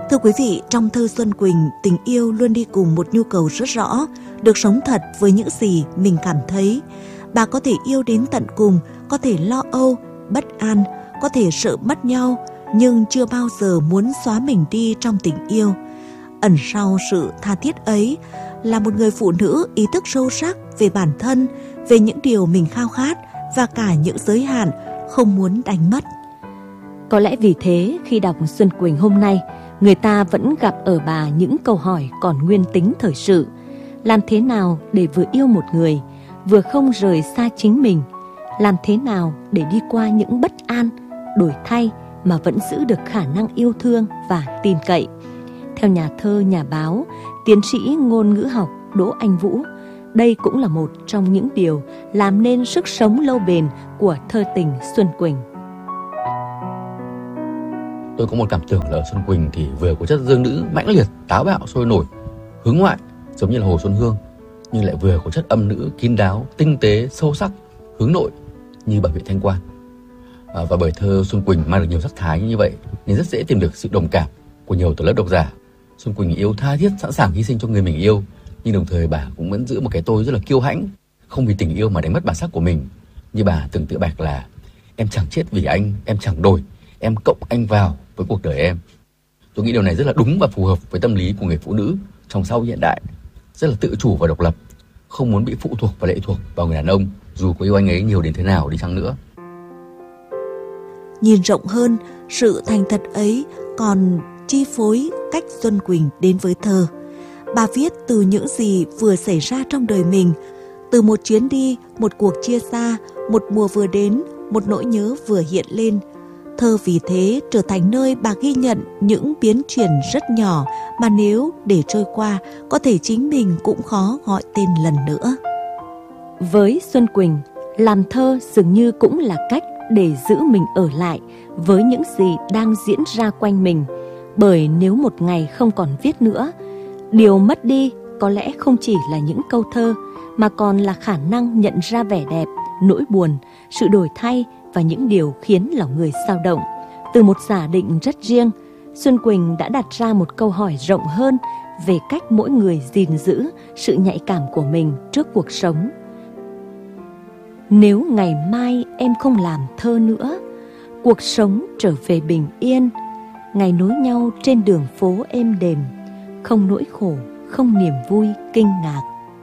Thưa quý vị, trong thơ Xuân Quỳnh, tình yêu luôn đi cùng một nhu cầu rất rõ, được sống thật với những gì mình cảm thấy. Bà có thể yêu đến tận cùng, có thể lo âu, bất an, có thể sợ mất nhau, nhưng chưa bao giờ muốn xóa mình đi trong tình yêu. Ẩn sau sự tha thiết ấy là một người phụ nữ ý thức sâu sắc về bản thân, về những điều mình khao khát và cả những giới hạn không muốn đánh mất. Có lẽ vì thế khi đọc Xuân Quỳnh hôm nay, người ta vẫn gặp ở bà những câu hỏi còn nguyên tính thời sự. Làm thế nào để vừa yêu một người, vừa không rời xa chính mình? Làm thế nào để đi qua những bất an, đổi thay mà vẫn giữ được khả năng yêu thương và tin cậy? Theo nhà thơ, nhà báo, tiến sĩ ngôn ngữ học Đỗ Anh Vũ, đây cũng là một trong những điều làm nên sức sống lâu bền của thơ tình Xuân Quỳnh. Tôi có một cảm tưởng là ở Xuân Quỳnh thì vừa có chất dương nữ mãnh liệt, táo bạo, sôi nổi, hướng ngoại giống như là Hồ Xuân Hương, nhưng lại vừa có chất âm nữ kín đáo, tinh tế, sâu sắc, hướng nội như bà Huệ Thanh Quan. Và bởi thơ Xuân Quỳnh mang được nhiều sắc thái như vậy nên rất dễ tìm được sự đồng cảm của nhiều tầng lớp độc giả. Xuân Quỳnh yêu tha thiết, sẵn sàng hy sinh cho người mình yêu, nhưng đồng thời bà cũng vẫn giữ một cái tôi rất là kiêu hãnh, không vì tình yêu mà đánh mất bản sắc của mình. Như bà từng tự bạch là em chẳng chết vì anh, em chẳng đổi, em cộng anh vào với cuộc đời em. Tôi nghĩ điều này rất là đúng và phù hợp với tâm lý của người phụ nữ trong xã hội hiện đại, rất là tự chủ và độc lập, không muốn bị phụ thuộc và lệ thuộc vào người đàn ông dù có yêu anh ấy nhiều đến thế nào đi chăng nữa. Nhìn rộng hơn, sự thành thật ấy còn chi phối cách Xuân Quỳnh đến với thơ. Bà viết từ những gì vừa xảy ra trong đời mình, từ một chuyến đi, một cuộc chia xa, một mùa vừa đến, một nỗi nhớ vừa hiện lên. Thơ vì thế trở thành nơi bà ghi nhận những biến chuyển rất nhỏ mà nếu để trôi qua, có thể chính mình cũng khó gọi tên lần nữa. Với Xuân Quỳnh, làm thơ dường như cũng là cách để giữ mình ở lại với những gì đang diễn ra quanh mình. Bởi nếu một ngày không còn viết nữa, điều mất đi có lẽ không chỉ là những câu thơ, mà còn là khả năng nhận ra vẻ đẹp, nỗi buồn, sự đổi thay và những điều khiến lòng người xao động. Từ một giả định rất riêng, Xuân Quỳnh đã đặt ra một câu hỏi rộng hơn về cách mỗi người gìn giữ sự nhạy cảm của mình trước cuộc sống. Nếu ngày mai em không làm thơ nữa, cuộc sống trở về bình yên, ngày nối nhau trên đường phố êm đềm, không nỗi khổ, không niềm vui kinh ngạc.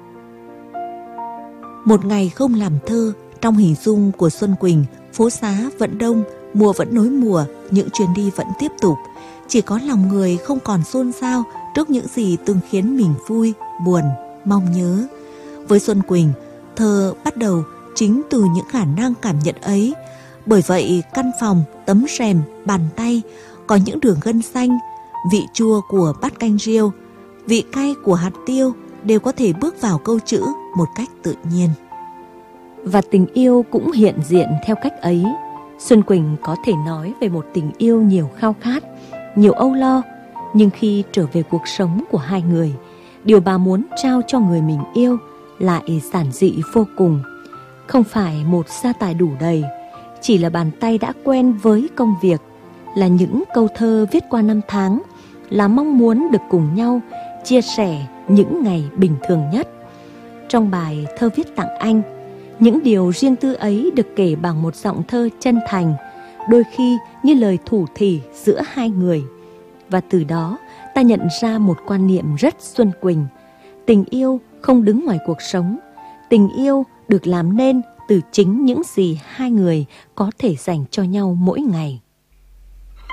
Một ngày không làm thơ, trong hình dung của Xuân Quỳnh, phố xá vẫn đông, mùa vẫn nối mùa, những chuyến đi vẫn tiếp tục. Chỉ có lòng người không còn xôn xao trước những gì từng khiến mình vui, buồn, mong nhớ. Với Xuân Quỳnh, thơ bắt đầu chính từ những khả năng cảm nhận ấy. Bởi vậy, căn phòng, tấm rèm, bàn tay có những đường gân xanh, vị chua của bát canh riêu, vị cay của hạt tiêu đều có thể bước vào câu chữ một cách tự nhiên. Và tình yêu cũng hiện diện theo cách ấy. Xuân Quỳnh có thể nói về một tình yêu nhiều khao khát, nhiều âu lo, nhưng khi trở về cuộc sống của hai người, điều bà muốn trao cho người mình yêu lại giản dị vô cùng. Không phải một gia tài đủ đầy, chỉ là bàn tay đã quen với công việc, là những câu thơ viết qua năm tháng, là mong muốn được cùng nhau chia sẻ những ngày bình thường nhất. Trong bài Thơ viết tặng anh, những điều riêng tư ấy được kể bằng một giọng thơ chân thành, đôi khi như lời thủ thỉ giữa hai người. Và từ đó ta nhận ra một quan niệm rất Xuân Quỳnh. Tình yêu không đứng ngoài cuộc sống, tình yêu được làm nên từ chính những gì hai người có thể dành cho nhau mỗi ngày.